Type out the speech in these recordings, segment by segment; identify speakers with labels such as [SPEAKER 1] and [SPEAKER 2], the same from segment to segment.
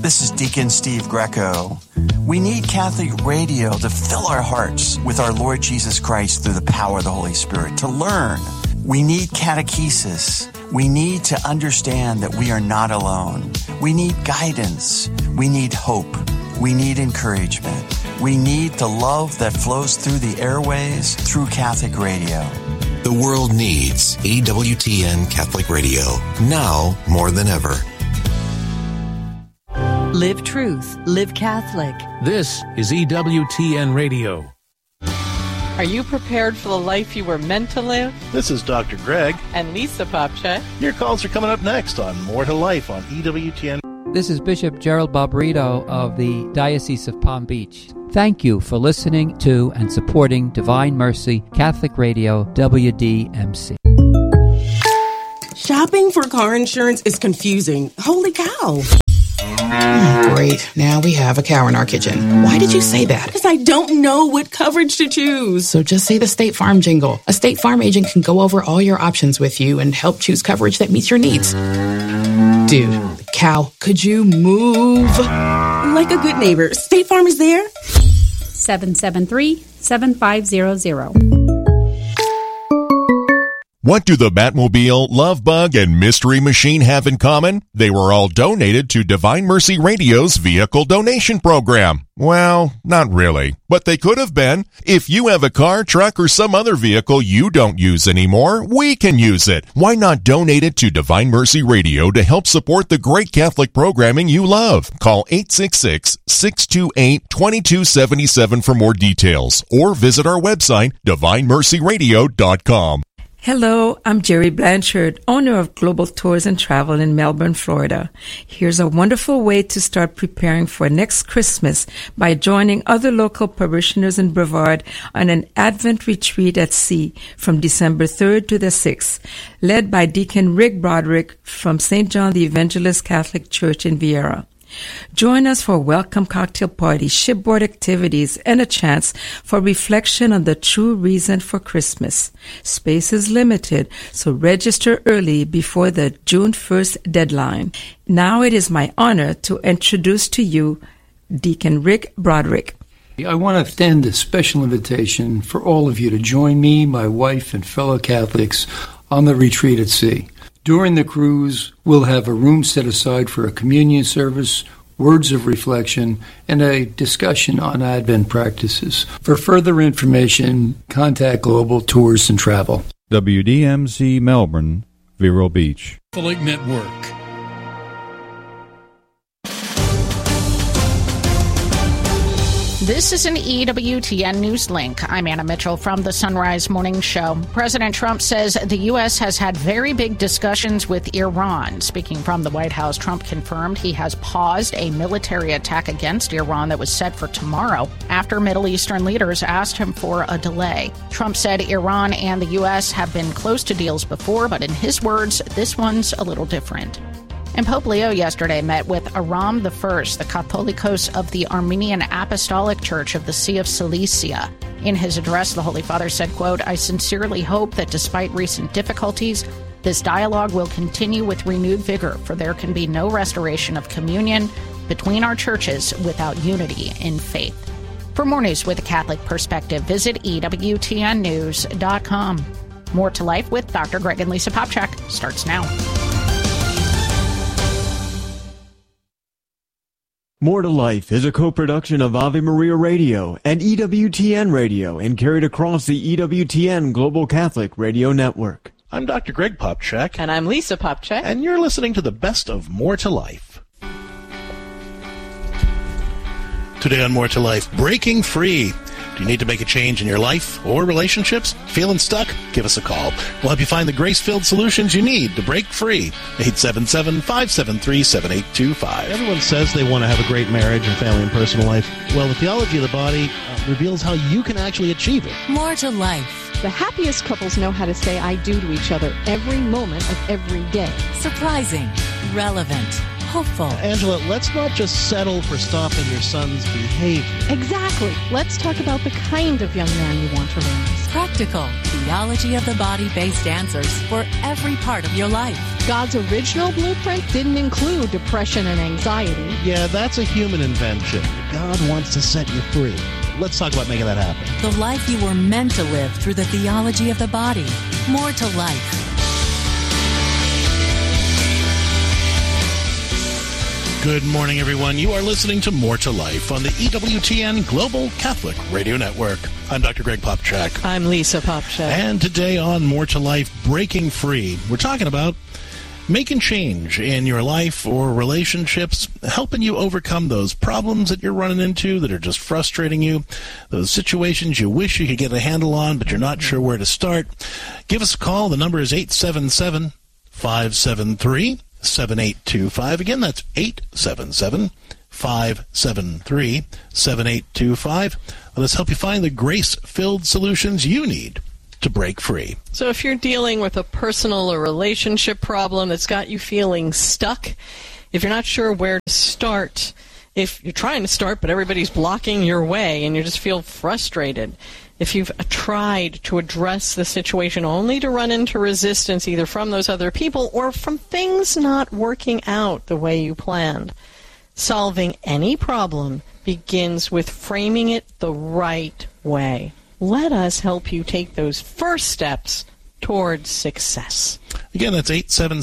[SPEAKER 1] This is Deacon Steve Greco. We need Catholic radio to fill our hearts with our Lord Jesus Christ through the power of the Holy Spirit, to learn. We need catechesis. We need to understand that we are not alone. We need guidance. We need hope. We need encouragement. We need the love that flows through the airways through Catholic radio.
[SPEAKER 2] The world needs EWTN Catholic Radio, now more than ever.
[SPEAKER 3] Live truth, live Catholic.
[SPEAKER 4] This is EWTN Radio.
[SPEAKER 5] Are you prepared for the life you were meant to live?
[SPEAKER 6] This is Dr. Greg
[SPEAKER 5] and Lisa Popchak.
[SPEAKER 6] Your calls are coming up next on More to Life on EWTN.
[SPEAKER 7] This is Bishop Gerald Barbarito of the Diocese of Palm Beach. Thank you for listening to and supporting Divine Mercy Catholic Radio, WDMC.
[SPEAKER 8] Shopping for car insurance is confusing. Holy cow.
[SPEAKER 9] Great. Now we have a cow in our kitchen. Why did you say that?
[SPEAKER 8] Because I don't know what coverage to choose.
[SPEAKER 9] So just say the State Farm jingle. A State Farm agent can go over all your options with you and help choose coverage that meets your needs. Dude, cow, could you move?
[SPEAKER 8] Like a good neighbor, State Farm is there.
[SPEAKER 10] 773-7500.
[SPEAKER 11] What do the Batmobile, Love Bug, and Mystery Machine have in common? They were all donated to Divine Mercy Radio's vehicle donation program. Well, not really, but they could have been. If you have a car, truck, or some other vehicle you don't use anymore, we can use it. Why not donate it to Divine Mercy Radio to help support the great Catholic programming you love? Call 866-628-2277 for more details, or visit our website, divinemercyradio.com.
[SPEAKER 12] Hello, I'm Jerry Blanchard, owner of Global Tours and Travel in Melbourne, Florida. Here's a wonderful way to start preparing for next Christmas by joining other local parishioners in Brevard on an Advent retreat at sea from December 3rd to the 6th, led by Deacon Rick Broderick from St. John the Evangelist Catholic Church in Vieira. Join us for a welcome cocktail party, shipboard activities, and a chance for reflection on the true reason for Christmas. Space is limited, so register early before the June 1st deadline. Now it is my honor to introduce to you Deacon Rick Broderick.
[SPEAKER 13] I want to extend a special invitation for all of you to join me, my wife, and fellow Catholics on the retreat at sea. During the cruise, we'll have a room set aside for a communion service, words of reflection, and a discussion on Advent practices. For further information, contact Global Tours and Travel.
[SPEAKER 14] WDMC Melbourne, Vero Beach.
[SPEAKER 4] Catholic Network.
[SPEAKER 15] This is an EWTN News Link. I'm Anna Mitchell from the Sunrise Morning Show. President Trump says the U.S. has had very big discussions with Iran. Speaking from the White House, Trump confirmed he has paused a military attack against Iran that was set for tomorrow after Middle Eastern leaders asked him for a delay. Trump said Iran and the U.S. have been close to deals before, but in his words, this one's a little different. And Pope Leo yesterday met with Aram I, the Catholicos of the Armenian Apostolic Church of the Sea of Cilicia. In his address, the Holy Father said, quote, "I sincerely hope that despite recent difficulties, this dialogue will continue with renewed vigor, for there can be no restoration of communion between our churches without unity in faith." For more news with a Catholic perspective, visit EWTNnews.com. More to Life with Dr. Greg and Lisa Popchak starts now.
[SPEAKER 16] More to Life is a co-production of Ave Maria Radio and EWTN Radio and carried across the EWTN Global Catholic Radio Network.
[SPEAKER 6] I'm Dr. Greg Popchak.
[SPEAKER 5] And I'm Lisa Popchak.
[SPEAKER 6] And you're listening to the best of More to Life. Today on More to Life, breaking free. Do you need to make a change in your life or relationships? Feeling stuck? Give us a call. We'll help you find the grace-filled solutions you need to break free. 877-573-7825.
[SPEAKER 17] Everyone says they want to have a great marriage and family and personal life. Well, the theology of the body reveals how you can actually achieve it.
[SPEAKER 18] More to Life.
[SPEAKER 19] The happiest couples know how to say I do to each other every moment of every day.
[SPEAKER 18] Surprising, relevant, hopeful.
[SPEAKER 17] Angela, let's not just settle for stopping your son's behavior.
[SPEAKER 18] Exactly. Let's talk about the kind of young man you want to raise.
[SPEAKER 20] Practical theology of the body-based answers for every part of your life.
[SPEAKER 18] God's original blueprint didn't include depression and anxiety.
[SPEAKER 17] Yeah, that's a human invention. God wants to set you free. Let's talk about making that happen.
[SPEAKER 20] The life you were meant to live through the theology of the body. More to life.
[SPEAKER 6] Good morning, everyone. You are listening to More to Life on the EWTN Global Catholic Radio Network. I'm Dr. Greg Popchak.
[SPEAKER 5] I'm Lisa Popchak.
[SPEAKER 6] And today on More to Life, Breaking Free, we're talking about making change in your life or relationships, helping you overcome those problems that you're running into that are just frustrating you, those situations you wish you could get a handle on, but you're not sure where to start. Give us a call. The number is 877-573-7825. Again, that's 877-573-7825. Let us help you find the grace-filled solutions you need to break free.
[SPEAKER 5] So if you're dealing with a personal or relationship problem that's got you feeling stuck, if you're not sure where to start, if you're trying to start but everybody's blocking your way and you just feel frustrated, if you've tried to address the situation only to run into resistance either from those other people or from things not working out the way you planned, solving any problem begins with framing it the right way. Let us help you take those first steps towards success.
[SPEAKER 6] Again, that's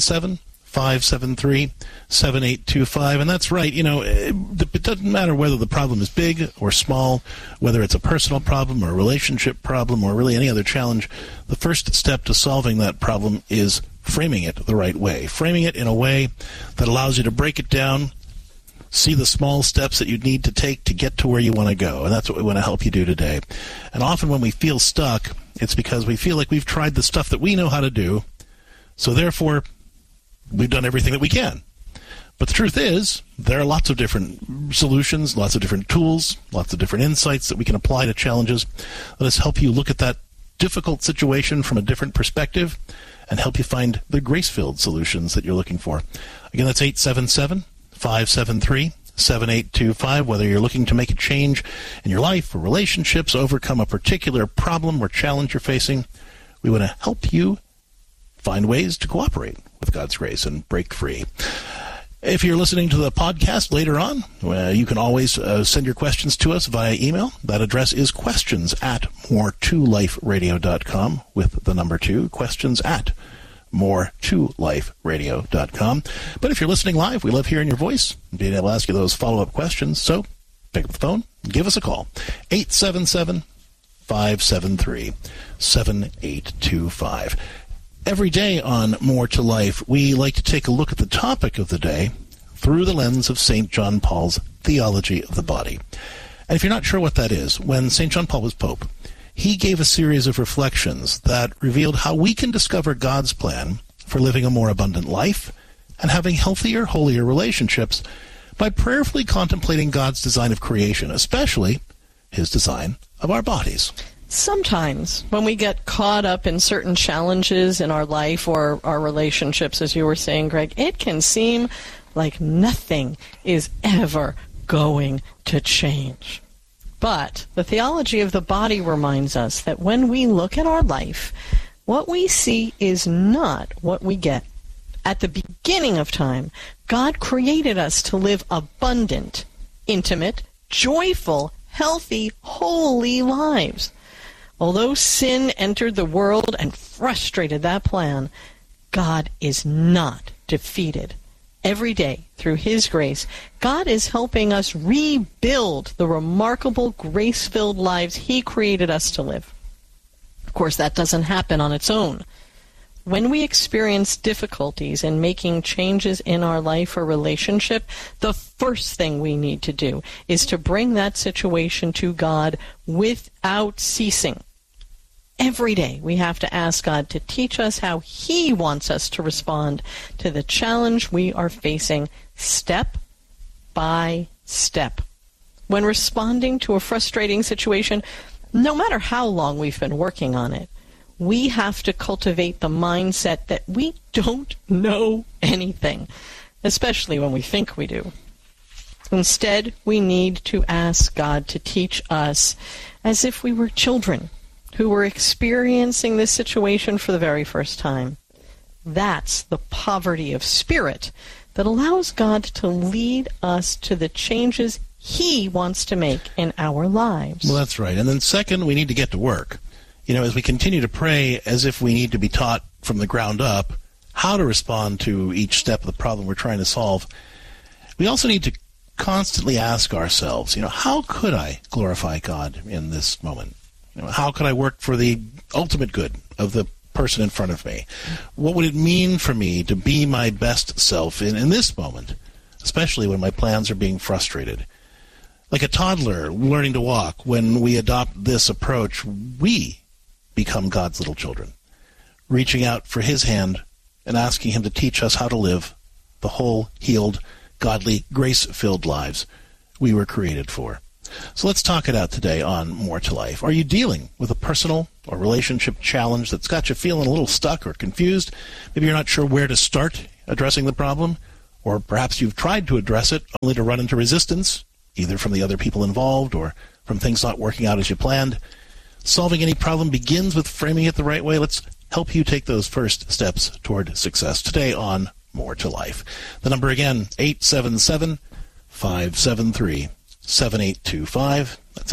[SPEAKER 6] 877-573-7825. And that's right. You know, it doesn't matter whether the problem is big or small, whether it's a personal problem or a relationship problem or really any other challenge. The first step to solving that problem is framing it the right way, framing it in a way that allows you to break it down, see the small steps that you need to take to get to where you want to go. And that's what we want to help you do today. And often when we feel stuck, it's because we feel like we've tried the stuff that we know how to do, so therefore we've done everything that we can. But the truth is, there are lots of different solutions, lots of different tools, lots of different insights that we can apply to challenges. Let us help you look at that difficult situation from a different perspective and help you find the grace-filled solutions that you're looking for. Again, that's 877-573-7825. Whether you're looking to make a change in your life or relationships, overcome a particular problem or challenge you're facing, we want to help you find ways to cooperate with God's grace and break free. If you're listening to the podcast later on, you can always send your questions to us via email. That address is questions@more2liferadio.com with the number 2, questions@more2liferadio.com. But if you're listening live, we love hearing your voice and being able to ask you those follow-up questions. So pick up the phone and give us a call. 877-573-7825. Every day on More to Life, we like to take a look at the topic of the day through the lens of St. John Paul's theology of the body. And if you're not sure what that is, when St. John Paul was Pope, he gave a series of reflections that revealed how we can discover God's plan for living a more abundant life and having healthier, holier relationships by prayerfully contemplating God's design of creation, especially his design of our bodies.
[SPEAKER 5] Sometimes when we get caught up in certain challenges in our life or our relationships, as you were saying, Greg, it can seem like nothing is ever going to change. But the theology of the body reminds us that when we look at our life, what we see is not what we get. At the beginning of time, God created us to live abundant, intimate, joyful, healthy, holy lives. Although sin entered the world and frustrated that plan, God is not defeated. Every day, through His grace, God is helping us rebuild the remarkable, grace-filled lives He created us to live. Of course, that doesn't happen on its own. When we experience difficulties in making changes in our life or relationship, the first thing we need to do is to bring that situation to God without ceasing. Every day we have to ask God to teach us how He wants us to respond to the challenge we are facing step by step. When responding to a frustrating situation, no matter how long we've been working on it, we have to cultivate the mindset that we don't know anything. especially when we think we do. Instead, we need to ask God to teach us as if we were children who were experiencing this situation for the very first time. That's the poverty of spirit that allows God to lead us to the changes He wants to make in our lives.
[SPEAKER 6] Well, that's right. And then second, we need to get to work. As we continue to pray as if we need to be taught from the ground up how to respond to each step of the problem we're trying to solve, we also need to constantly ask ourselves, how could I glorify God in this moment? How could I work for the ultimate good of the person in front of me? What would it mean for me to be my best self in this moment, especially when my plans are being frustrated? Like a toddler learning to walk, when we adopt this approach, we become God's little children, reaching out for His hand and asking Him to teach us how to live the whole, healed, godly, grace-filled lives we were created for. So let's talk it out today on More to Life. Are you dealing with a personal or relationship challenge that's got you feeling a little stuck or confused? Maybe you're not sure where to start addressing the problem, or perhaps you've tried to address it only to run into resistance, either from the other people involved or from things not working out as you planned. Solving any problem begins with framing it the right way. Let's help you take those first steps toward success today on More to Life. The number again, 877-573-7825. That's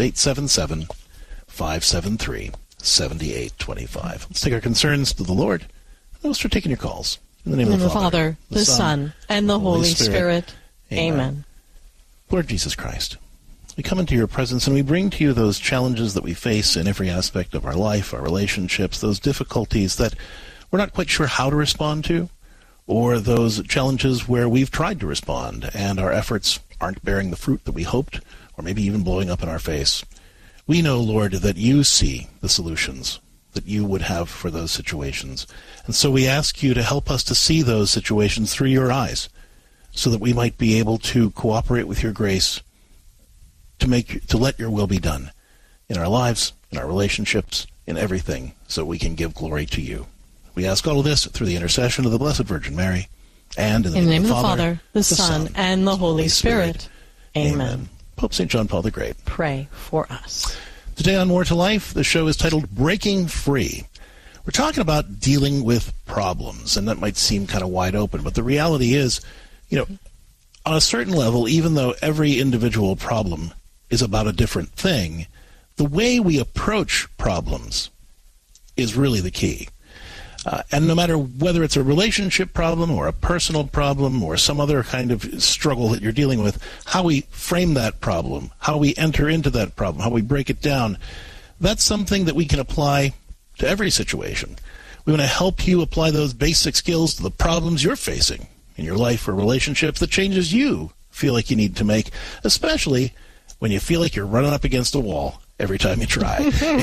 [SPEAKER 6] 877-573-7825. Let's take our concerns to the Lord. And we'll start taking your calls. In the name of the Father,
[SPEAKER 5] the Son, and the Holy Spirit. Amen.
[SPEAKER 6] Lord Jesus Christ, we come into your presence and we bring to you those challenges that we face in every aspect of our life, our relationships, those difficulties that we're not quite sure how to respond to, or those challenges where we've tried to respond and our efforts aren't bearing the fruit that we hoped, or maybe even blowing up in our face. We know, Lord, that you see the solutions that you would have for those situations. And so we ask you to help us to see those situations through your eyes, so that we might be able to cooperate with your grace to let your will be done in our lives, in our relationships, in everything, so we can give glory to you. We ask all of this through the intercession of the Blessed Virgin Mary, and in the name of the Father,
[SPEAKER 5] the Son, and the Holy Spirit. Amen.
[SPEAKER 6] Pope St. John Paul the Great,
[SPEAKER 5] pray for us.
[SPEAKER 6] Today on More to Life, the show is titled Breaking Free. We're talking about dealing with problems, and that might seem kind of wide open, but the reality is, on a certain level, even though every individual problem is about a different thing, the way we approach problems is really the key. And no matter whether it's a relationship problem or a personal problem or some other kind of struggle that you're dealing with, how we frame that problem, how we enter into that problem, how we break it down, that's something that we can apply to every situation. We want to help you apply those basic skills to the problems you're facing in your life or relationships, the changes you feel like you need to make, especially when you feel like you're running up against a wall every time you try.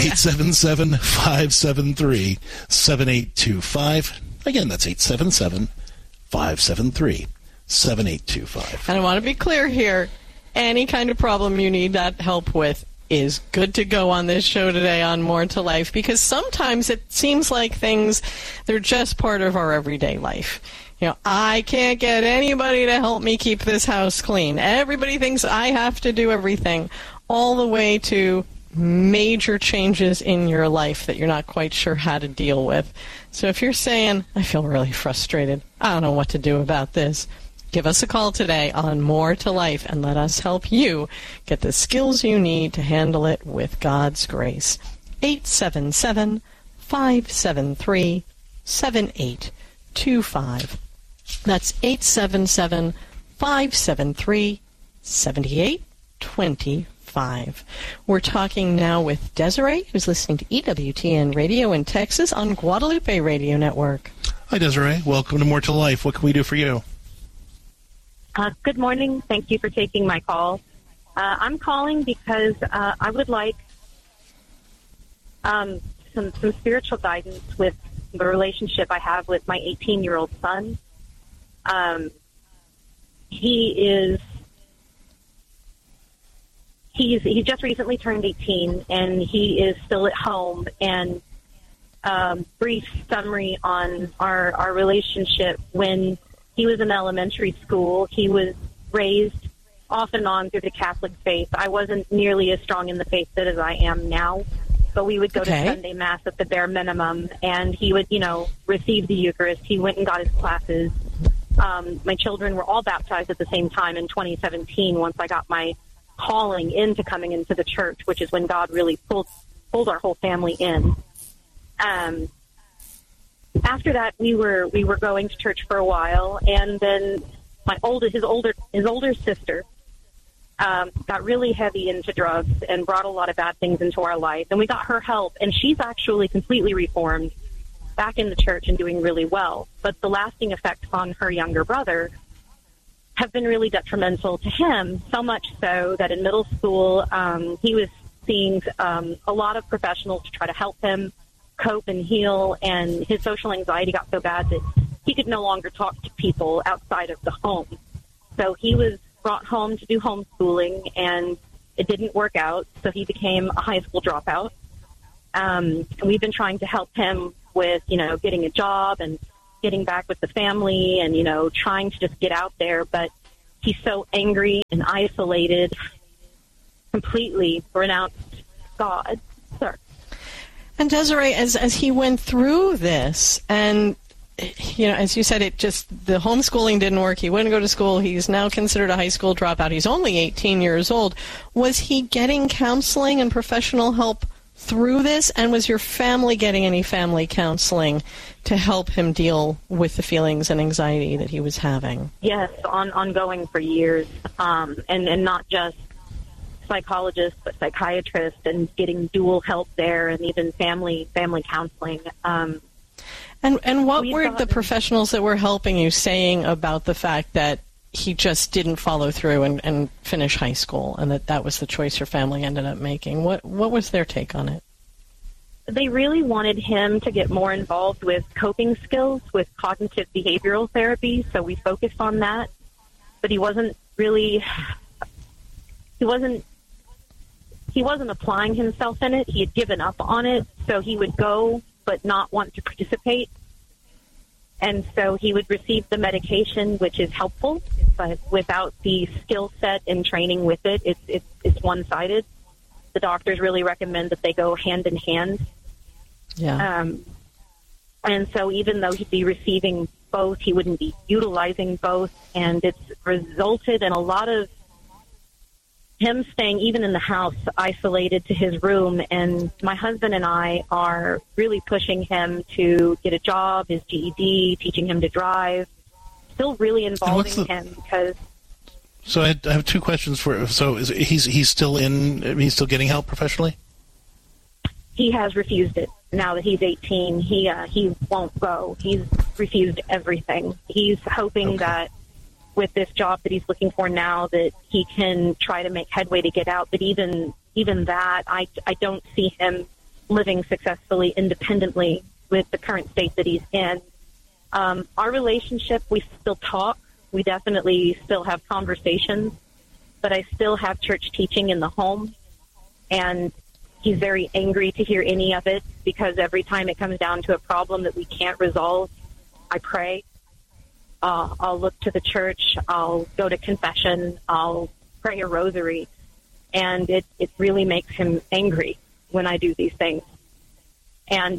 [SPEAKER 6] 877-573-7825. Again, that's 877-573-7825.
[SPEAKER 5] And I want to be clear here. Any kind of problem you need that help with is good to go on this show today on More to Life, because sometimes it seems like things, they're just part of our everyday life. I can't get anybody to help me keep this house clean. Everybody thinks I have to do everything, all the way to major changes in your life that you're not quite sure how to deal with. So if you're saying, I feel really frustrated, I don't know what to do about this, give us a call today on More to Life and let us help you get the skills you need to handle it with God's grace. 877-573-7825. That's 877-573-7825. We're talking now with Desiree, who's listening to EWTN Radio in Texas on Guadalupe Radio Network.
[SPEAKER 6] Hi, Desiree. Welcome to More to Life. What can we do for you?
[SPEAKER 21] Good morning. Thank you for taking my call. I'm calling because I would like some spiritual guidance with the relationship I have with my 18-year-old son. He just recently turned 18, and he is still at home. And brief summary on our relationship: when He was in elementary school. He was raised off and on through the Catholic faith. I wasn't nearly as strong in the faith as I am now, but we would go to Sunday Mass at the bare minimum, and he would, receive the Eucharist. He went and got his classes. My children were all baptized at the same time in 2017 once I got my calling into coming into the church, which is when God really pulled our whole family in. After that, we were going to church for a while, and then his older sister got really heavy into drugs and brought a lot of bad things into our life, and we got her help, and she's actually completely reformed, back in the church and doing really well. But the lasting effects on her younger brother have been really detrimental to him, so much so that in middle school he was seeing a lot of professionals to try to help him cope and heal, and his social anxiety got so bad that he could no longer talk to people outside of the home. So he was brought home to do homeschooling, and it didn't work out, so he became a high school dropout. And we've been trying to help him with, getting a job and getting back with the family and, trying to just get out there. But he's so angry and isolated, completely renounced God. Sir.
[SPEAKER 5] And Desiree, as he went through this, and as you said, the homeschooling didn't work. He wouldn't go to school. He's now considered a high school dropout. He's only 18 years old. Was he getting counseling and professional help through this? And was your family getting any family counseling to help him deal with the feelings and anxiety that he was having?
[SPEAKER 21] Yes, ongoing for years, and not just psychologists, but psychiatrists, and getting dual help there, and even family counseling.
[SPEAKER 5] And what were the professionals that were helping you saying about the fact that he just didn't follow through and finish high school, and that was the choice your family ended up making? What was their take on it?
[SPEAKER 21] They really wanted him to get more involved with coping skills, with cognitive behavioral therapy, so we focused on that. But he wasn't applying himself in it. He had given up on it, so he would go but not want to participate. And so he would receive the medication, which is helpful, but without the skill set and training with it, it's one-sided. The doctors really recommend that they go hand in hand.
[SPEAKER 5] Yeah.
[SPEAKER 21] And so even though he'd be receiving both, he wouldn't be utilizing both, and it's resulted in a lot of him staying even in the house, isolated to his room. And my husband and I are really pushing him to get a job, his GED, teaching him to drive, still really involving him because...
[SPEAKER 6] So I have two questions for. So he's still getting help professionally?
[SPEAKER 21] He has refused it. Now that he's 18, he won't go. He's refused everything. He's hoping that with this job that he's looking for now that he can try to make headway to get out. But even that, I don't see him living successfully independently with the current state that he's in. Our relationship, we still talk. We definitely still have conversations, but I still have church teaching in the home, and he's very angry to hear any of it because every time it comes down to a problem that we can't resolve, I pray. I'll look to the church, I'll go to confession, I'll pray a rosary, and it really makes him angry when I do these things. And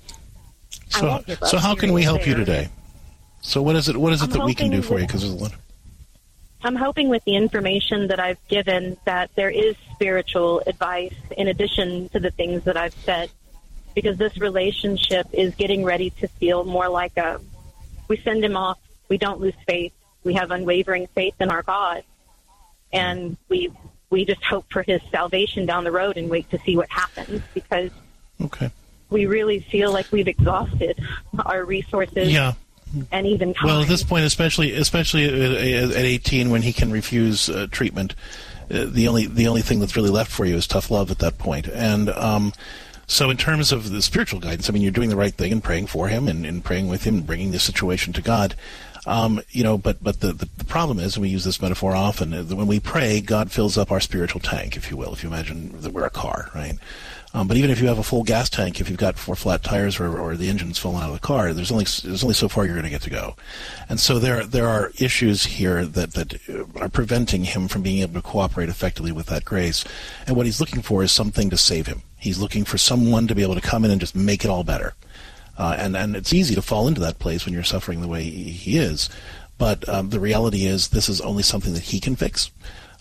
[SPEAKER 6] so how can we help you today? So what is it that we can do for you? Because there's a lot.
[SPEAKER 21] I'm hoping with the information that I've given that there is spiritual advice in addition to the things that I've said, because this relationship is getting ready to feel more like we send him off. We don't lose faith. We have unwavering faith in our God. And we just hope for his salvation down the road and wait to see what happens, because we really feel like we've exhausted our resources and even time.
[SPEAKER 6] Well, at this point, especially at 18 when he can refuse treatment, the only thing that's really left for you is tough love at that point. And so in terms of the spiritual guidance, I mean, you're doing the right thing and praying for him and praying with him and bringing this situation to God. But the problem is, and we use this metaphor often, that when we pray, God fills up our spiritual tank, if you will. If you imagine that we're a car, right? But even if you have a full gas tank, if you've got 4 flat tires or the engine's fallen out of the car, there's only so far you're going to get to go. And so there are issues here that are preventing him from being able to cooperate effectively with that grace. And what he's looking for is something to save him. He's looking for someone to be able to come in and just make it all better. And it's easy to fall into that place when you're suffering the way he is. But the reality is this is only something that he can fix.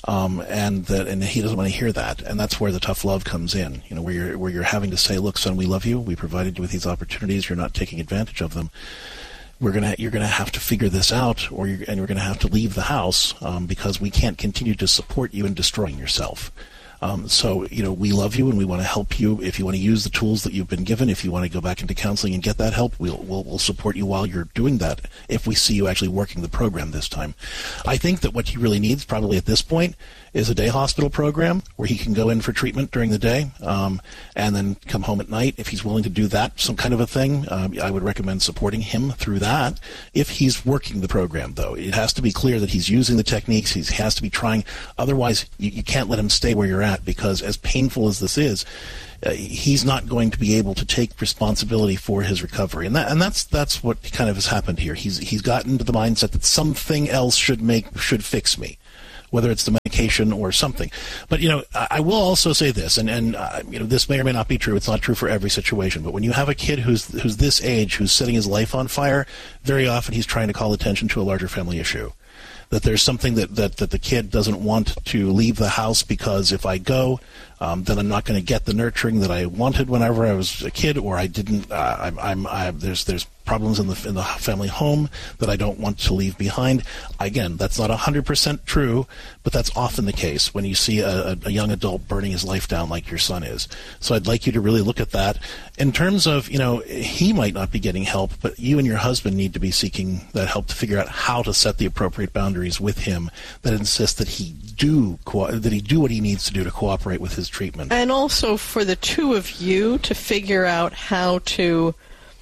[SPEAKER 6] And he doesn't want to hear that, and that's where the tough love comes in. Where you're having to say, "Look, son, we love you. We provided you with these opportunities. You're not taking advantage of them. You're gonna have to figure this out, and you're gonna have to leave the house because we can't continue to support you in destroying yourself." So we love you and we want to help you. If you want to use the tools that you've been given, if you want to go back into counseling and get that help, we'll support you while you're doing that. If we see you actually working the program this time, I think that what he really needs, probably at this point, is a day hospital program where he can go in for treatment during the day and then come home at night. If he's willing to do that, some kind of a thing, I would recommend supporting him through that. If he's working the program, though, it has to be clear that he's using the techniques. He has to be trying. Otherwise, you can't let him stay where you're at, because as painful as this is, he's not going to be able to take responsibility for his recovery, and that's what kind of has happened here. He's gotten to the mindset that something else should fix me, whether it's the medication or something. But I will also say this, and this may or may not be true. It's not true for every situation. But when you have a kid who's this age, who's setting his life on fire, very often he's trying to call attention to a larger family issue. That there's something that the kid doesn't want to leave the house, because if I go, then I'm not going to get the nurturing that I wanted whenever I was a kid, or I didn't. There's problems in the family home that I don't want to leave behind. Again, that's not 100% true, but that's often the case when you see a young adult burning his life down like your son is. So I'd like you to really look at that in terms of, he might not be getting help, but you and your husband need to be seeking that help to figure out how to set the appropriate boundaries with him that insist that he do what he needs to do to cooperate with his treatment.
[SPEAKER 5] And also for the two of you to figure out how to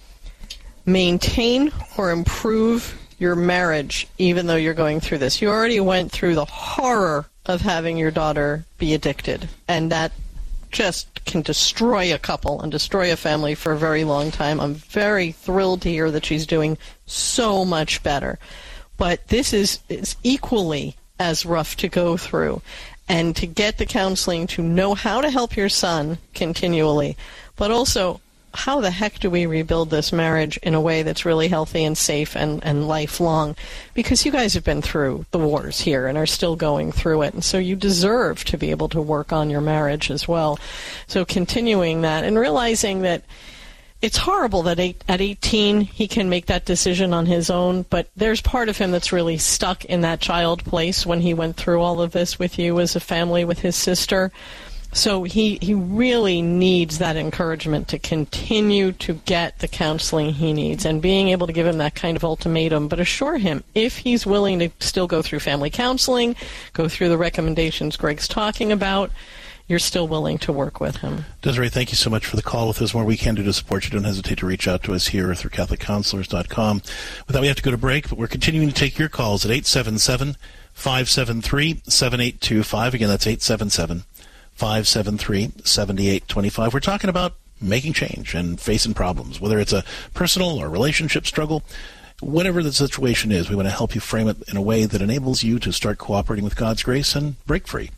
[SPEAKER 5] maintain or improve your marriage, even though you're going through this. You already went through the horror of having your daughter be addicted, and that just can destroy a couple and destroy a family for a very long time. I'm very thrilled to hear that she's doing so much better. But this is equally as rough to go through, and to get the counseling to know how to help your son continually, but also how the heck do we rebuild this marriage in a way that's really healthy and safe and lifelong? Because you guys have been through the wars here and are still going through it, and so you deserve to be able to work on your marriage as well. So continuing that and realizing that it's horrible that at 18 he can make that decision on his own, but there's part of him that's really stuck in that child place when he went through all of this with you as a family, with his sister. So he really needs that encouragement to continue to get the counseling he needs, and being able to give him that kind of ultimatum, but assure him if he's willing to still go through family counseling, go through the recommendations Greg's talking about, you're still willing to work with him. Desiree, thank you so much for the call. If there's more we can do to support you, don't hesitate to reach out to us here through CatholicCounselors.com. With that, we have to go to break, but we're continuing to take your calls at 877-573-7825. Again, that's 877-573-7825. We're talking about making change and facing problems, whether it's a personal or relationship struggle. Whatever the situation is, we want to help you frame it in a way that enables you to start cooperating with God's grace and break free.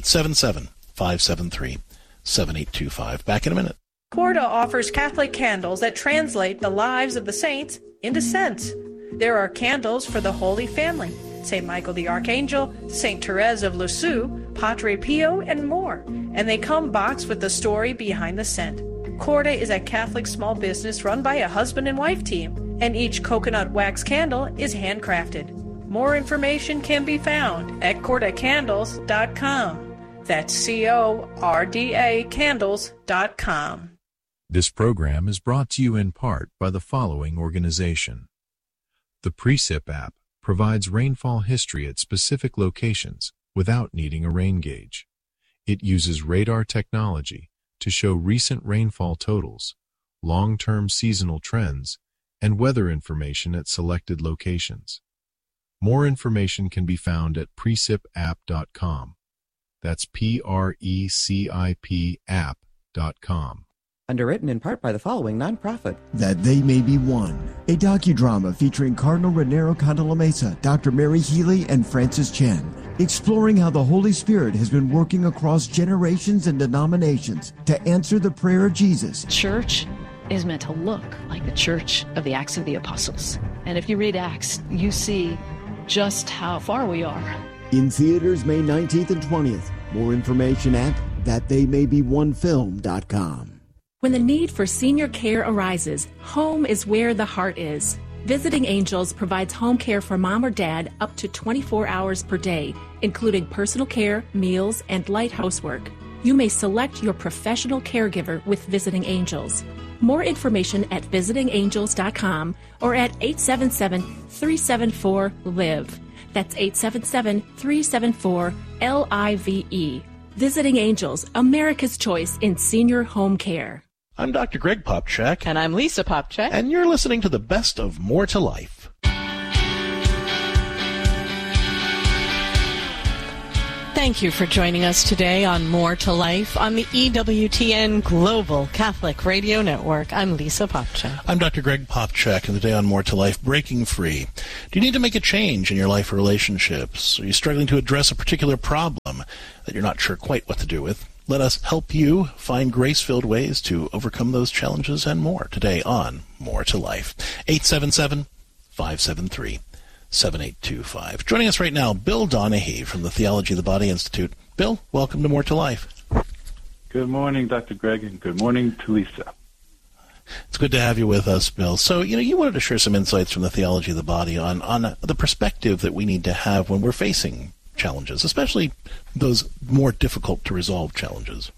[SPEAKER 5] 877-573-7825. Back in a minute.
[SPEAKER 1] Corda offers Catholic candles that translate the lives of the saints into scents. There are candles for the Holy Family, St. Michael the Archangel, St. Therese of Lisieux, Padre Pio, and more. And they come boxed with the story behind the scent. Corda is a Catholic small business run by a husband and wife team, and each coconut wax candle is handcrafted. More information can be found at cordacandles.com. That's CORDA candles.com.
[SPEAKER 22] This program is brought to you in part by the following organization. The Precip app provides rainfall history at specific locations without needing a rain gauge. It uses radar technology to show recent rainfall totals, long-term seasonal trends, and weather information at selected locations. More information can be found at precipapp.com. That's PRECIP app.com.
[SPEAKER 2] Underwritten in part by the following nonprofit.
[SPEAKER 3] That They May Be One, a docudrama featuring Cardinal Raniero Cantalamessa, Dr. Mary Healy, and Francis Chen, exploring how the Holy Spirit has been working across generations and denominations to answer the prayer of Jesus.
[SPEAKER 23] Church is meant to look like the church of the Acts of the Apostles. And if you read Acts, you see just how far we are.
[SPEAKER 3] In theaters May 19th and 20th. More information at thattheymay-be-one-film.com.
[SPEAKER 10] When the need for senior care arises, home is where the heart is. Visiting Angels provides home care for mom or dad up to 24 hours per day, including personal care, meals, and light housework. You may select your professional caregiver with Visiting Angels. More information at visitingangels.com or at 877-374-LIVE. That's 877-374-LIVE. Visiting Angels, America's choice in senior home care.
[SPEAKER 6] I'm Dr. Greg Popchak.
[SPEAKER 5] And I'm Lisa Popchak.
[SPEAKER 6] And you're listening to the best of More to Life.
[SPEAKER 5] Thank you for joining us today on More to Life on the EWTN Global Catholic Radio Network. I'm Lisa Popchak.
[SPEAKER 6] I'm Dr. Greg Popchak, and today on More to Life, Breaking Free. Do you need to make a change in your life or relationships? Are you struggling to address a particular problem that you're not sure quite what to do with? Let us help you find grace-filled ways to overcome those challenges and more today on More to Life. 877-573-7825. Joining us right now, Bill Donahue from the Theology of the Body Institute. Bill, welcome to More to Life.
[SPEAKER 24] Good morning, Dr. Greg, and good morning to Lisa.
[SPEAKER 6] It's good to have you with us, Bill. So, you wanted to share some insights from the Theology of the Body on the perspective that we need to have when we're facing challenges, especially those more difficult to resolve challenges.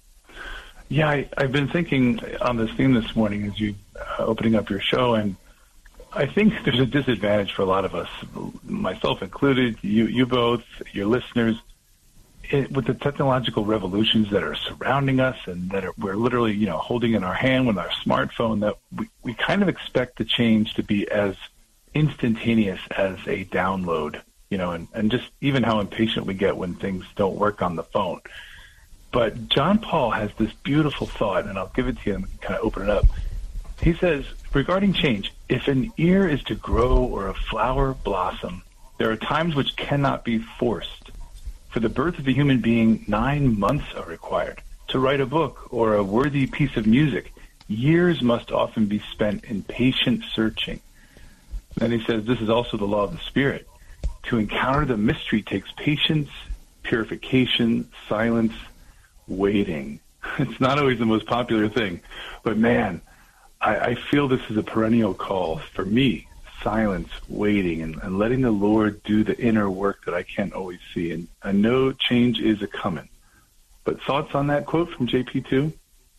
[SPEAKER 24] Yeah, I've been thinking on this theme this morning as you opening up your show, and I think there's a disadvantage for a lot of us, myself included, you both, your listeners, with the technological revolutions that are surrounding us and that we're literally, holding in our hand with our smartphone, that we kind of expect the change to be as instantaneous as a download. And just even how impatient we get when things don't work on the phone. But John Paul has this beautiful thought, and I'll give it to you and kind of open it up. He says, regarding change, if an ear is to grow or a flower blossom, there are times which cannot be forced. For the birth of a human being, 9 months are required. To write a book or a worthy piece of music, years must often be spent in patient searching. Then he says, this is also the law of the Spirit. To encounter the mystery takes patience, purification, silence, waiting. It's not always the most popular thing, but man, I feel this is a perennial call for me, silence, waiting, and letting the Lord do the inner work that I can't always see. And I know change is a-coming. But thoughts on that quote from JP2?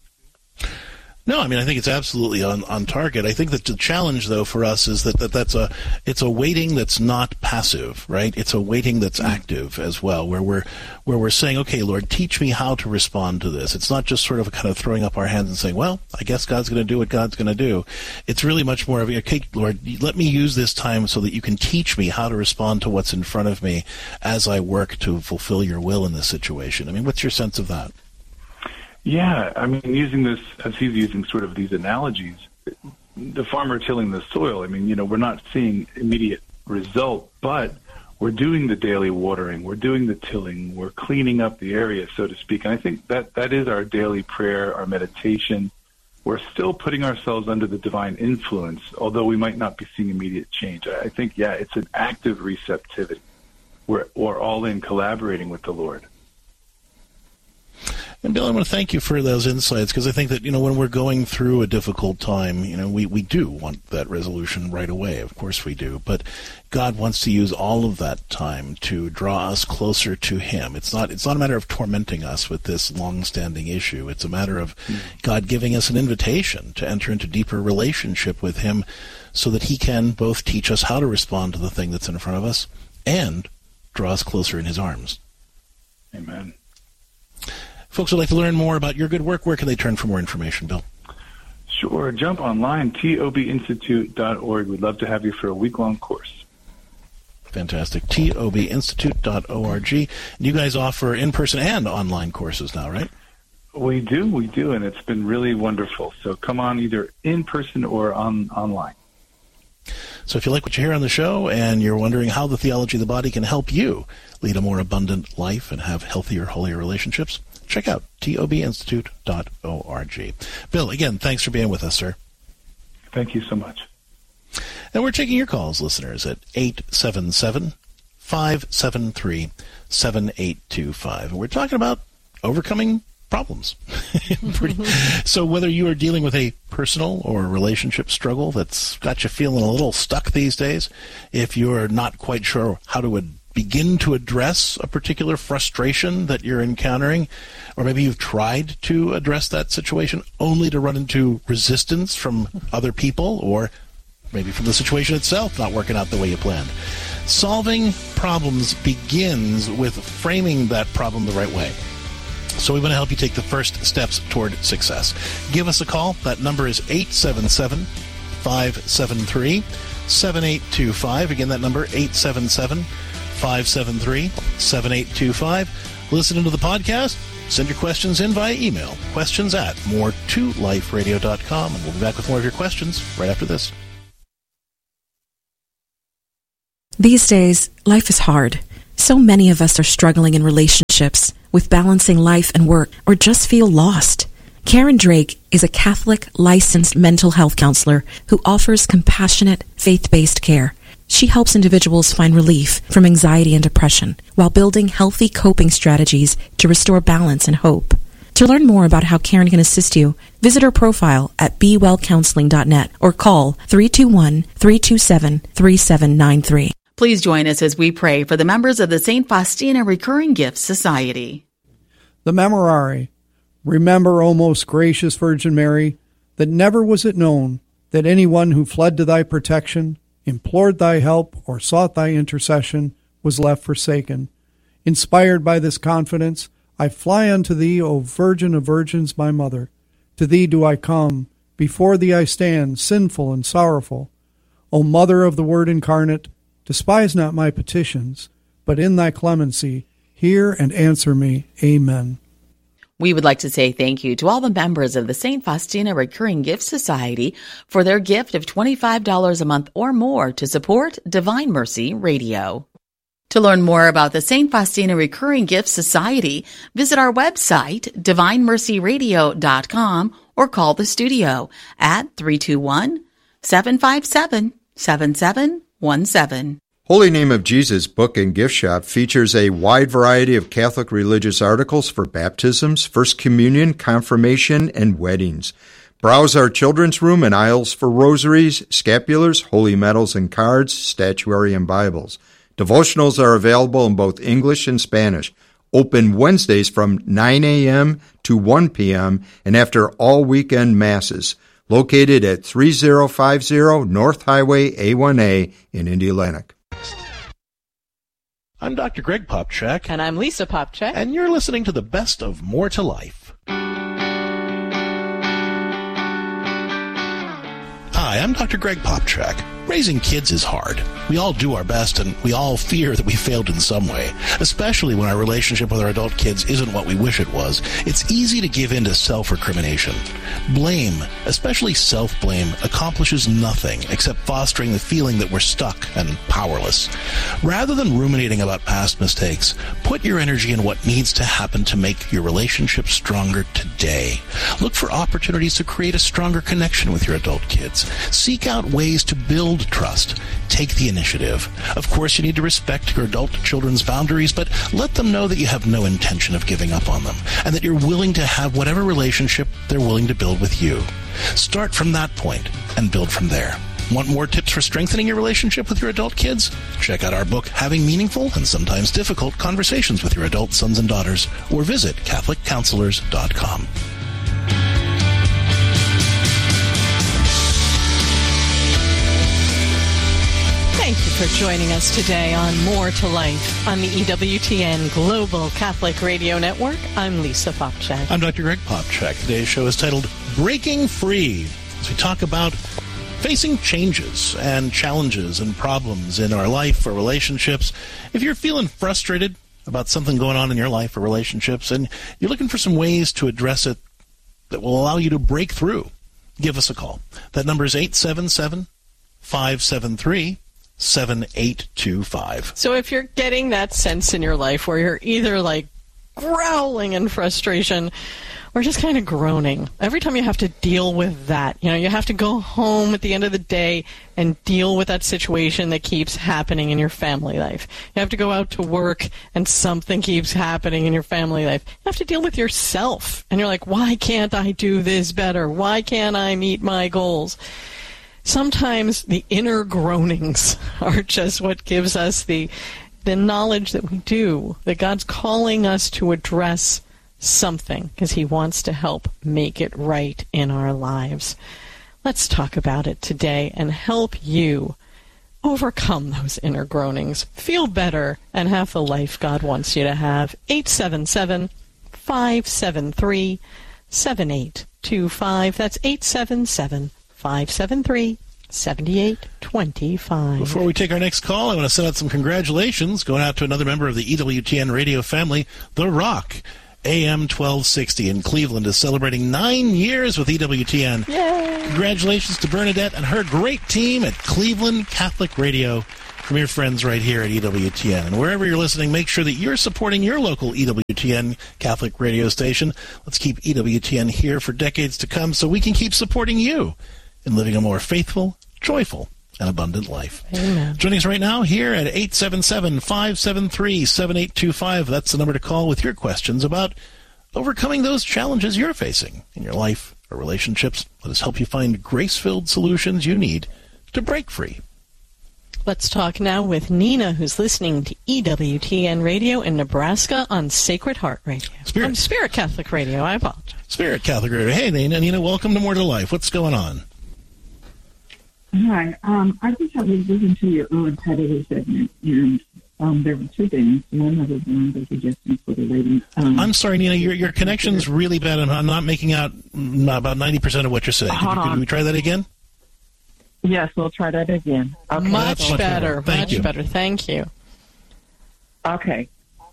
[SPEAKER 6] No, I think it's absolutely on target. I think that the challenge, though, for us is it's a waiting that's not passive, right? It's a waiting that's active as well, where we're saying, okay, Lord, teach me how to respond to this. It's not just sort of kind of throwing up our hands and saying, well, I guess God's going to do what God's going to do. It's really much more of, okay, Lord, let me use this time so that you can teach me how to respond to what's in front of me as I work to fulfill your will in this situation. What's your sense of that?
[SPEAKER 24] Yeah, using this, as he's using sort of these analogies, the farmer tilling the soil, we're not seeing immediate result, but we're doing the daily watering, we're doing the tilling, we're cleaning up the area, so to speak. And I think that is our daily prayer, our meditation. We're still putting ourselves under the divine influence, although we might not be seeing immediate change. I think, it's an active receptivity. We're all in collaborating with the Lord.
[SPEAKER 6] And Bill, I want to thank you for those insights, because I think that, when we're going through a difficult time, we do want that resolution right away. Of course we do. But God wants to use all of that time to draw us closer to Him. It's not a matter of tormenting us with this long-standing issue. It's a matter of God giving us an invitation to enter into deeper relationship with Him so that He can both teach us how to respond to the thing that's in front of us and draw us closer in His arms.
[SPEAKER 24] Amen.
[SPEAKER 6] Folks would like to learn more about your good work. Where can they turn for more information, Bill?
[SPEAKER 24] Sure. Jump online, tobinstitute.org. We'd love to have you for a week-long course.
[SPEAKER 6] Fantastic. tobinstitute.org. You guys offer in-person and online courses now, right?
[SPEAKER 24] We do, and it's been really wonderful. So come on either in person or online.
[SPEAKER 6] So if you like what you hear on the show and you're wondering how the theology of the body can help you lead a more abundant life and have healthier, holier relationships, check out tobinstitute.org. Bill, again, thanks for being with us, sir.
[SPEAKER 24] Thank you so much.
[SPEAKER 6] And we're taking your calls, listeners, at 877-573-7825. And we're talking about overcoming problems. So whether you are dealing with a personal or relationship struggle that's got you feeling a little stuck these days, if you're not quite sure how to begin to address a particular frustration that you're encountering, or maybe you've tried to address that situation only to run into resistance from other people, or maybe from the situation itself not working out the way you planned. Solving problems begins with framing that problem the right way. So we want to help you take the first steps toward success. Give us a call. That number is 877-573-7825. Again, that number, 877-573-7825. Listen to the podcast. Send your questions in via email. questions@more2liferadio.com. And we'll be back with more of your questions right after this.
[SPEAKER 7] These days, life is hard. So many of us are struggling in relationships, with balancing life and work, or just feel lost. Karen Drake is a Catholic licensed mental health counselor who offers compassionate, faith-based care. She helps individuals find relief from anxiety and depression while building healthy coping strategies to restore balance and hope. To learn more about how Karen can assist you, visit her profile at bewellcounseling.net or call 321-327-3793.
[SPEAKER 8] Please join us as we pray for the members of the St. Faustina Recurring Gifts Society.
[SPEAKER 9] The Memorare. Remember, O most gracious Virgin Mary, that never was it known that anyone who fled to thy protection, implored thy help, or sought thy intercession was left forsaken. Inspired by this confidence, I fly unto thee, O Virgin of Virgins, my Mother. To thee do I come, before thee I stand, sinful and sorrowful. O Mother of the Word incarnate, despise not my petitions, but in thy clemency hear and answer me. Amen.
[SPEAKER 8] We would like to say thank you to all the members of the St. Faustina Recurring Gifts Society for their gift of $25 a month or more to support Divine Mercy Radio. To learn more about the St. Faustina Recurring Gifts Society, visit our website, divinemercyradio.com, or call the studio at 321-757-7717.
[SPEAKER 11] Holy Name of Jesus Book and Gift Shop features a wide variety of Catholic religious articles for baptisms, First Communion, confirmation, and weddings. Browse our children's room and aisles for rosaries, scapulars, holy medals and cards, statuary, and Bibles. Devotionals are available in both English and Spanish. Open Wednesdays from 9 a.m. to 1 p.m. and after all weekend masses. Located at 3050 North Highway A1A in Indianapolis.
[SPEAKER 6] I'm Dr. Greg Popchak.
[SPEAKER 5] And I'm Lisa Popchak.
[SPEAKER 6] And you're listening to the best of More to Life. Hi, I'm Dr. Greg Popchak. Raising kids is hard. We all do our best, and we all fear that we failed in some way, especially when our relationship with our adult kids isn't what we wish it was. It's easy to give in to self-recrimination. Blame, especially self-blame, accomplishes nothing except fostering the feeling that we're stuck and powerless. Rather than ruminating about past mistakes, put your energy in what needs to happen to make your relationship stronger today. Look for opportunities to create a stronger connection with your adult kids. Seek out ways to build trust. Take the initiative. Of course, you need to respect your adult children's boundaries, but let them know that you have no intention of giving up on them, and that you're willing to have whatever relationship they're willing to build with you. Start from that point and build from there. Want more tips for strengthening your relationship with your adult kids? Check out our book, Having Meaningful and Sometimes Difficult Conversations with Your Adult Sons and Daughters, or visit CatholicCounselors.com.
[SPEAKER 5] Thank you for joining us today on More to Life on the EWTN Global Catholic Radio Network. I'm Lisa Popchak.
[SPEAKER 6] I'm Dr. Greg Popchak. Today's show is titled Breaking Free, as we talk about facing changes and challenges and problems in our life or relationships, if you're feeling frustrated about something going on in your life or relationships and you're looking for some ways to address it that will allow you to break through, give us a call. That number is 877-573-7825.
[SPEAKER 5] So if you're getting that sense in your life where you're either like growling in frustration or just kind of groaning, every time you have to deal with that, you have to go home at the end of the day and deal with that situation that keeps happening in your family life. You have to go out to work and something keeps happening in your family life. You have to deal with yourself. And you're like, why can't I do this better? Why can't I meet my goals? Sometimes the inner groanings are just what gives us the knowledge that we do, that God's calling us to address something because he wants to help make it right in our lives. Let's talk about it today and help you overcome those inner groanings, feel better, and have the life God wants you to have. 877-573-7825. That's 877-573-7825.
[SPEAKER 6] Before we take our next call, I want to send out some congratulations going out to another member of the EWTN radio family, The Rock. AM 1260 in Cleveland is celebrating 9 years with EWTN.
[SPEAKER 5] Yay!
[SPEAKER 6] Congratulations to Bernadette and her great team at Cleveland Catholic Radio from your friends right here at EWTN. And wherever you're listening, make sure that you're supporting your local EWTN Catholic radio station. Let's keep EWTN here for decades to come so we can keep supporting you in living a more faithful, joyful, and abundant life.
[SPEAKER 5] Amen.
[SPEAKER 6] Joining us right now here at 877-573-7825. That's the number to call with your questions about overcoming those challenges you're facing in your life or relationships. Let us help you find grace-filled solutions you need to break free.
[SPEAKER 5] Let's talk now with Nina, who's listening to EWTN Radio in Nebraska on Sacred Heart Radio. Spirit Catholic Radio, I apologize.
[SPEAKER 6] Spirit Catholic Radio. Hey, Nina, welcome to More to Life. What's going on?
[SPEAKER 4] Hi. I just was listening to your untitled segment, and there were two things. One of them was a suggestion for the lady.
[SPEAKER 6] I'm sorry, Nina, your connection's really bad, and I'm not making out about 90% of what you're saying. Could we try that again?
[SPEAKER 4] Yes, we'll try that again. Okay.
[SPEAKER 5] Much better. Much better. Thank you.
[SPEAKER 4] Okay.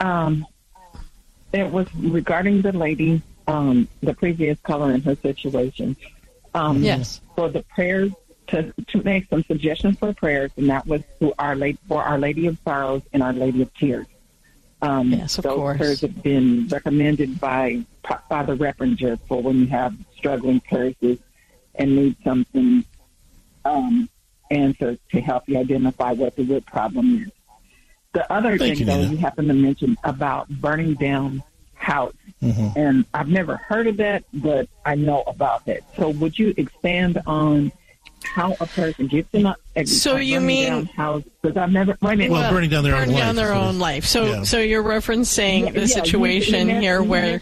[SPEAKER 4] It was regarding the lady, the previous caller and her situation.
[SPEAKER 5] Yes.
[SPEAKER 4] For the prayers, to make some suggestions for prayers, and that was for Our Lady of Sorrows and Our Lady of Tears.
[SPEAKER 5] Yes, of
[SPEAKER 4] those
[SPEAKER 5] course.
[SPEAKER 4] prayers have been recommended by Father Reppinger for when you have struggling parishes and need something answered to help you identify what the root problem is. The other thing, you happen to mention about burning down house.
[SPEAKER 6] Mm-hmm.
[SPEAKER 4] And I've never heard of that, but I know about that. So would you expand on how a person gets in a down house? Because I've never burning
[SPEAKER 6] down their
[SPEAKER 5] own life. So you're referencing the situation here where.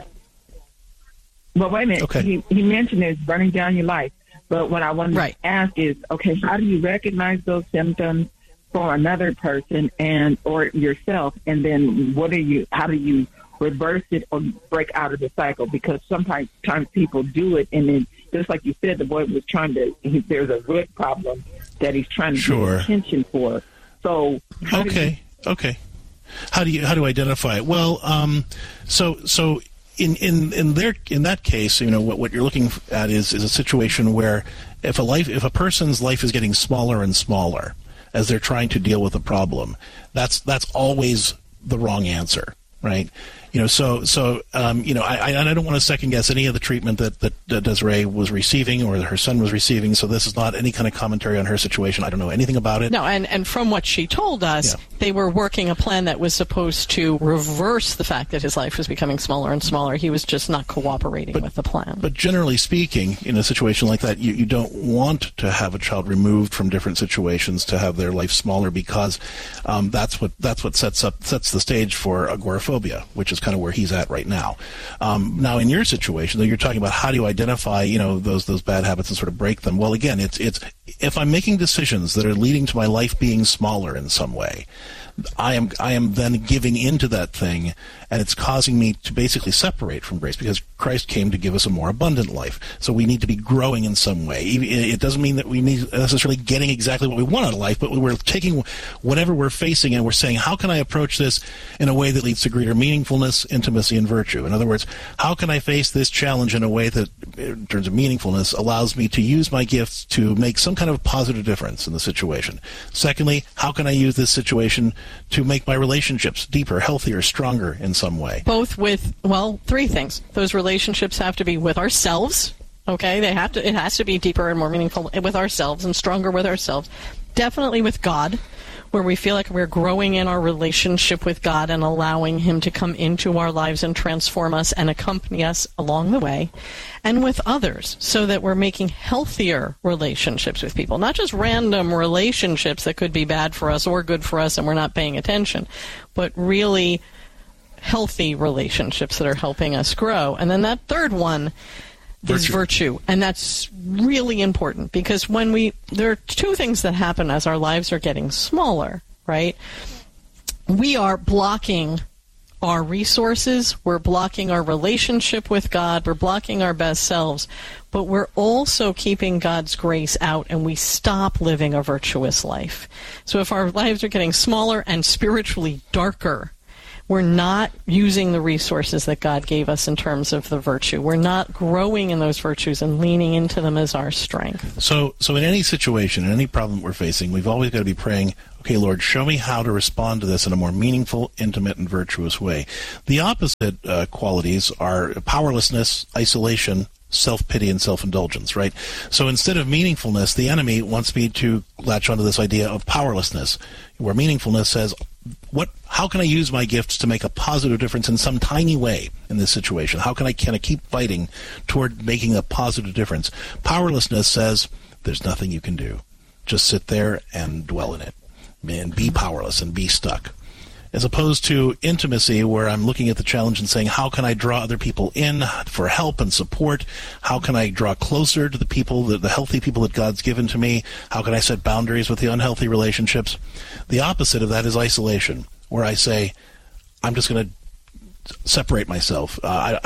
[SPEAKER 4] But wait a minute.
[SPEAKER 6] Okay.
[SPEAKER 4] He mentioned it's burning down your life. But what I want to ask is, okay, how do you recognize those symptoms for another person or yourself, and then how do you reverse it or break out of the cycle? Because sometimes people do it, and then just like you said, the boy was there's a root problem that he's trying to get attention for. So
[SPEAKER 6] okay. How do identify it? Well, so in that case, what you're looking at is a situation where if a person's life is getting smaller and smaller as they're trying to deal with a problem, that's always the wrong answer, right? I don't want to second guess any of the treatment that Desiree was receiving or her son was receiving. So this is not any kind of commentary on her situation. I don't know anything about it.
[SPEAKER 5] No, and from what she told us, they were working a plan that was supposed to reverse the fact that his life was becoming smaller and smaller. He was just not cooperating with the plan.
[SPEAKER 6] But generally speaking, in a situation like that, you don't want to have a child removed from different situations to have their life smaller, because that's what sets the stage for agoraphobia, which is kind of where he's at right now. Now, in your situation, though, you're talking about how do you identify, those bad habits and sort of break them. Well, again, it's if I'm making decisions that are leading to my life being smaller in some way, I am then giving into that thing, and it's causing me to basically separate from grace, because Christ came to give us a more abundant life. So we need to be growing in some way. It doesn't mean that we need necessarily getting exactly what we want out of life, but we're taking whatever we're facing and we're saying, how can I approach this in a way that leads to greater meaningfulness, intimacy, and virtue? In other words, how can I face this challenge in a way that, in terms of meaningfulness, allows me to use my gifts to make some kind of positive difference in the situation? Secondly, how can I use this situation to make my relationships deeper, healthier, stronger in some way?
[SPEAKER 5] Both with, well, three things. Those relationships have to be with ourselves, okay? It has to be deeper and more meaningful with ourselves and stronger with ourselves. Definitely with God, where we feel like we're growing in our relationship with God and allowing Him to come into our lives and transform us and accompany us along the way. And with others, so that we're making healthier relationships with people, not just random relationships that could be bad for us or good for us and we're not paying attention, but really healthy relationships that are helping us grow. And then that third one is virtue. And that's really important, because there are two things that happen as our lives are getting smaller, right? We are blocking our resources, we're blocking our relationship with God, we're blocking our best selves, but we're also keeping God's grace out, and we stop living a virtuous life. So if our lives are getting smaller and spiritually darker, we're not using the resources that God gave us in terms of the virtue. We're not growing in those virtues and leaning into them as our strength.
[SPEAKER 6] So in any situation, in any problem we're facing, we've always got to be praying, okay, Lord, show me how to respond to this in a more meaningful, intimate, and virtuous way. The opposite qualities are powerlessness, isolation, self-pity, and self-indulgence, right? So instead of meaningfulness, the enemy wants me to latch onto this idea of powerlessness, where meaningfulness says, how can I use my gifts to make a positive difference in some tiny way in this situation? How can I keep fighting toward making a positive difference? Powerlessness says, there's nothing you can do. Just sit there and dwell in it, and be powerless and be stuck. As opposed to intimacy, where I'm looking at the challenge and saying, how can I draw other people in for help and support? How can I draw closer to the people, the healthy people that God's given to me? How can I set boundaries with the unhealthy relationships? The opposite of that is isolation, where I say, I'm just going to separate myself.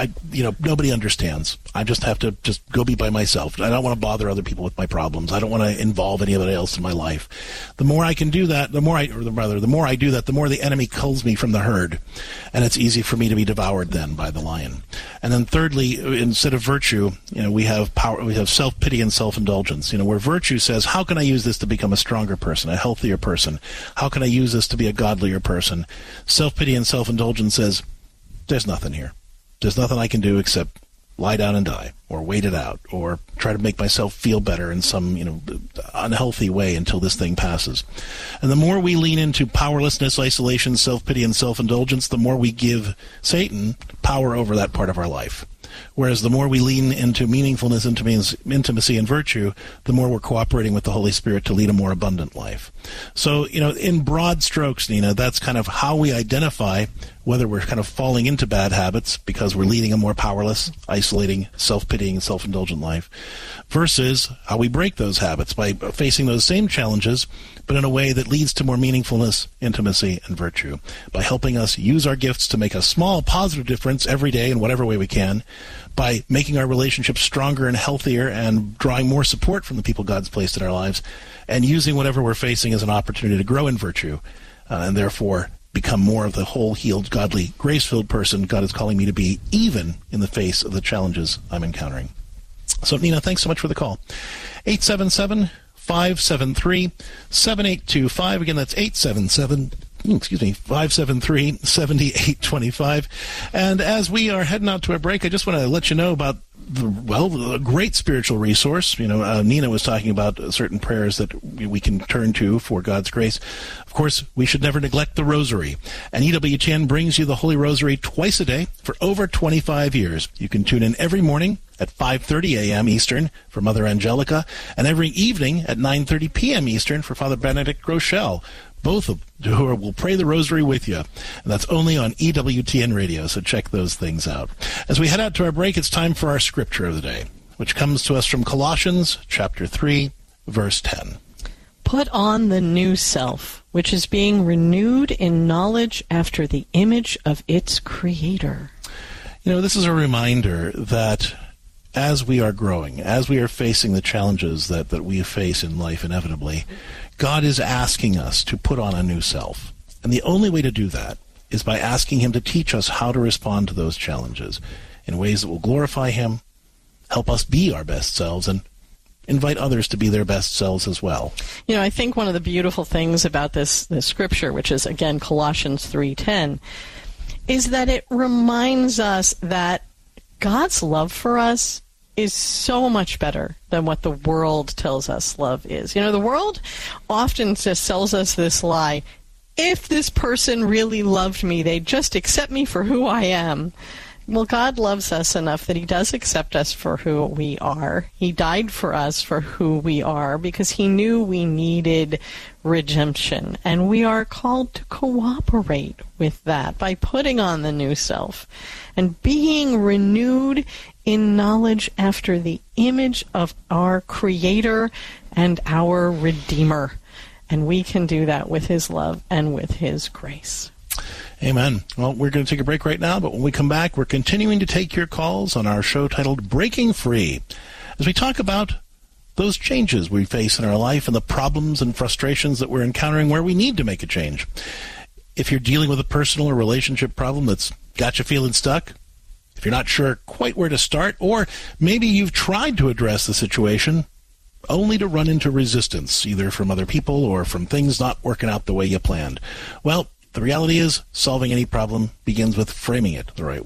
[SPEAKER 6] Nobody understands. I just have to just go be by myself. I don't want to bother other people with my problems. I don't want to involve anybody else in my life. The more I can do that, the more I do that, the more the enemy culls me from the herd, and it's easy for me to be devoured then by the lion. And then thirdly, instead of virtue, we have power. We have self-pity and self-indulgence. Where virtue says, how can I use this to become a stronger person, a healthier person? How can I use this to be a godlier person? Self-pity and self-indulgence says, there's nothing here. There's nothing I can do except lie down and die, or wait it out, or try to make myself feel better in some, unhealthy way until this thing passes. And the more we lean into powerlessness, isolation, self-pity, and self-indulgence, the more we give Satan power over that part of our life. Whereas the more we lean into meaningfulness, intimacy, and virtue, the more we're cooperating with the Holy Spirit to lead a more abundant life. So, in broad strokes, Nina, that's kind of how we identify whether we're kind of falling into bad habits because we're leading a more powerless, isolating, self-pitying, self-indulgent life, versus how we break those habits by facing those same challenges, but in a way that leads to more meaningfulness, intimacy, and virtue, by helping us use our gifts to make a small positive difference every day in whatever way we can, by making our relationships stronger and healthier and drawing more support from the people God's placed in our lives, and using whatever we're facing as an opportunity to grow in virtue, and therefore become more of the whole, healed, godly, grace-filled person God is calling me to be, even in the face of the challenges I'm encountering. So, Nina, thanks so much for the call. 877-573-7825. Again, that's 573-7825. And as we are heading out to a break, I just want to let you know about a great spiritual resource. Nina was talking about certain prayers that we can turn to for God's grace. Of course, we should never neglect the Rosary. And EWTN brings you the Holy Rosary twice a day for over 25 years. You can tune in every morning at 5:30 a.m. Eastern for Mother Angelica, and every evening at 9:30 p.m. Eastern for Father Benedict Rochelle. Both of who will pray the Rosary with you. And that's only on EWTN Radio, so check those things out. As we head out to our break, it's time for our Scripture of the Day, which comes to us from Colossians chapter 3, verse 10.
[SPEAKER 5] Put on the new self, which is being renewed in knowledge after the image of its creator.
[SPEAKER 6] You know, this is a reminder that as we are growing, as we are facing the challenges that we face in life inevitably, God is asking us to put on a new self. And the only way to do that is by asking him to teach us how to respond to those challenges in ways that will glorify him, help us be our best selves, and invite others to be their best selves as well.
[SPEAKER 5] You know, I think one of the beautiful things about this scripture, which is, again, Colossians 3:10, is that it reminds us that God's love for us is so much better than what the world tells us love is. You know, the world often just sells us this lie. If this person really loved me, they'd just accept me for who I am. Well, God loves us enough that he does accept us for who we are. He died for us for who we are because he knew we needed redemption. And we are called to cooperate with that by putting on the new self and being renewed in knowledge after the image of our Creator and our Redeemer. And we can do that with his love and with his grace.
[SPEAKER 6] Amen. Well, we're going to take a break right now, but when we come back, we're continuing to take your calls on our show titled Breaking Free, as we talk about those changes we face in our life and the problems and frustrations that we're encountering where we need to make a change. If you're dealing with a personal or relationship problem that's got you feeling stuck, if you're not sure quite where to start, or maybe you've tried to address the situation only to run into resistance, either from other people or from things not working out the way you planned, well, the reality is, solving any problem begins with framing it the right way.